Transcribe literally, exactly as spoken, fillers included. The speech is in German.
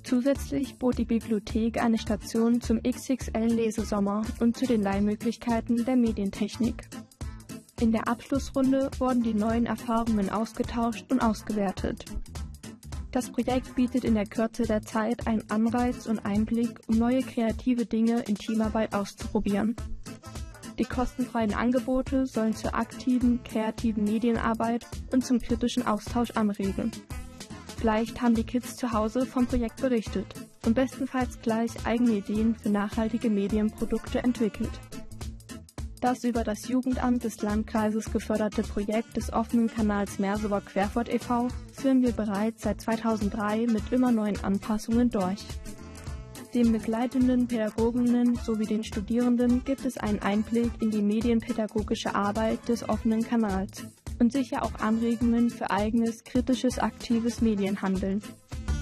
Zusätzlich bot die Bibliothek eine Station zum X X L-Lesesommer und zu den Leihmöglichkeiten der Medientechnik. In der Abschlussrunde wurden die neuen Erfahrungen ausgetauscht und ausgewertet. Das Projekt bietet in der Kürze der Zeit einen Anreiz und Einblick, um neue kreative Dinge in Teamarbeit auszuprobieren. Die kostenfreien Angebote sollen zur aktiven, kreativen Medienarbeit und zum kritischen Austausch anregen. Vielleicht haben die Kids zu Hause vom Projekt berichtet und bestenfalls gleich eigene Ideen für nachhaltige Medienprodukte entwickelt. Das über das Jugendamt des Landkreises geförderte Projekt des offenen Kanals Merseburg Querfurt e V führen wir bereits seit zweitausenddrei mit immer neuen Anpassungen durch. Den begleitenden Pädagoginnen sowie den Studierenden gibt es einen Einblick in die medienpädagogische Arbeit des offenen Kanals und sicher auch Anregungen für eigenes, kritisches, aktives Medienhandeln.